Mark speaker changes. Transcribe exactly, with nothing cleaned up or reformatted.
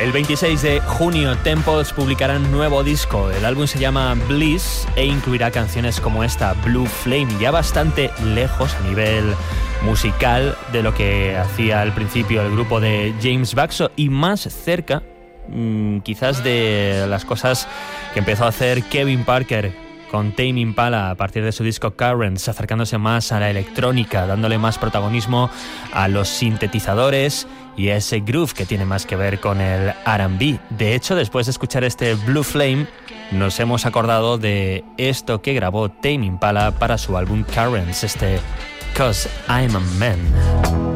Speaker 1: El veintiséis de junio, Temples publicarán nuevo disco. El álbum se llama Bliss e incluirá canciones como esta, Blue Flame, ya bastante lejos a nivel musical de lo que hacía al principio el grupo de James Baxo y más cerca mmm, quizás de las cosas que empezó a hacer Kevin Parker con Tame Impala a partir de su disco Currents, acercándose más a la electrónica, dándole más protagonismo a los sintetizadores y a ese groove que tiene más que ver con el R and B. De hecho, después de escuchar este Blue Flame, nos hemos acordado de esto que grabó Tame Impala para su álbum Currents, este 'Cause I'm a Man.